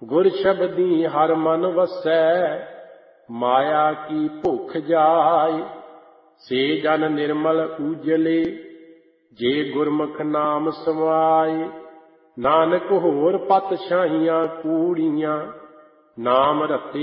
ਗੁਰ ਸ਼ਬਦੀ ਹਰ ਮਨ ਵਸੈ, ਮਾਇਆ ਕੀ ਭੁੱਖ ਜਾਏ। ਸੇ ਜਨ ਨਿਰਮਲ ਊਜਲੇ, ਜੇ ਗੁਰਮੁਖ ਨਾਮ ਸਮਾਏ। ਨਾਨਕ ਹੋਰ ਪਤ ਸ਼ਾਹੀਆਂ ਕੂੜੀਆਂ, ਨਾਮ ਰਤੇ